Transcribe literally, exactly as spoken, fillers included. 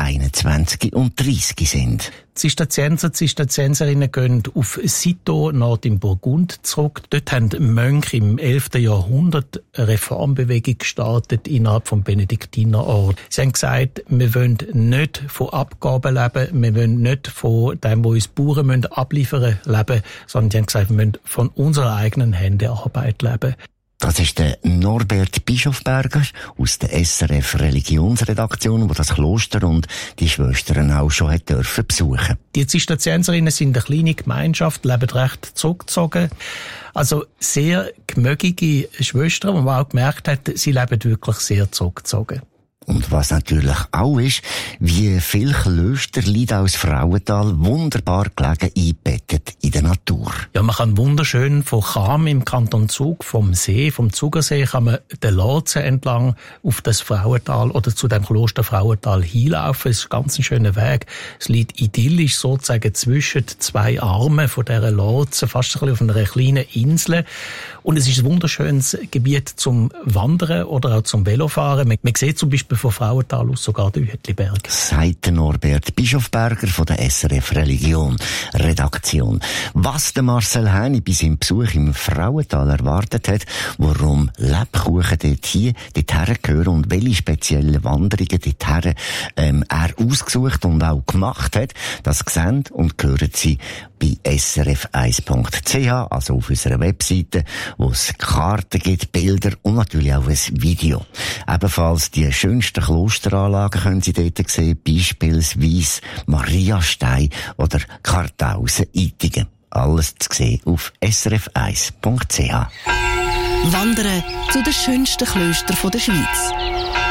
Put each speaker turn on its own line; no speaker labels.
einundzwanzig und dreißig sind.
Die Zisterzienser, Zisterzienserinnen gehen auf Citeaux, Nord im Burgund, zurück. Dort haben Mönche im elften Jahrhundert eine Reformbewegung gestartet innerhalb vom Benediktinerorden. Sie haben gesagt, wir wollen nicht von Abgaben leben, wir wollen nicht von dem, was uns Bauern müssen abliefern leben, sondern die haben gesagt, wir müssen von unserer eigenen Hände Arbeit leben.
Das ist der Norbert Bischofberger aus der S R F Religionsredaktion, wo das Kloster und die Schwestern auch schon hat dürfen besuchen.
Die Zisterzienserinnen sind eine kleine Gemeinschaft, leben recht zurückgezogen. Also sehr gemögige Schwestern, wo man auch gemerkt hat, sie leben wirklich sehr zurückgezogen.
Und was natürlich auch ist, wie viele Klöster liegen aus Frauental wunderbar gelegen eingebettet in der Natur.
Ja, man kann wunderschön von Cham im Kanton Zug, vom See, vom Zugersee, kann man den Lotsen entlang auf das Frauental oder zu dem Kloster Frauental hinlaufen. Es ist ein ganz schöner Weg. Es liegt idyllisch sozusagen zwischen zwei Armen von dieser Lotsen, fast ein bisschen auf einer kleinen Insel. Und es ist ein wunderschönes Gebiet zum Wandern oder auch zum Velofahren. Man, man sieht zum Beispiel von Frauental aus sogar den Uetliberg.
Sagt Norbert Bischofberger von der S R F Religion Redaktion. Was der Marcel Häni bei seinem Besuch im Frauental erwartet hat, warum Lebkuchen dort hier, dorthin gehören und welche speziellen Wanderungen dorthin ähm, er ausgesucht und auch gemacht hat, das sehen und hören Sie bei s r f eins punkt c h, also auf unserer Webseite, wo es Karten gibt, Bilder und natürlich auch ein Video. Ebenfalls die schönsten Klosteranlagen können Sie dort sehen, beispielsweise Mariastein oder Karthausen-Ittigen. Alles zu sehen auf s r f eins punkt c h.
Wandern zu den schönsten Klöstern der Schweiz.